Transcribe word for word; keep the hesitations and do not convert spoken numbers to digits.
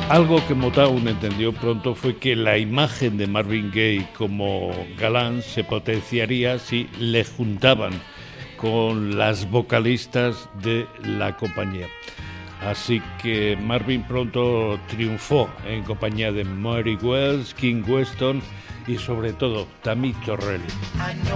Algo que Motown entendió pronto fue que la imagen de Marvin Gaye como galán se potenciaría si le juntaban con las vocalistas de la compañía. Así que Marvin pronto triunfó en compañía de Mary Wells, King Weston y sobre todo Tammy Terrell.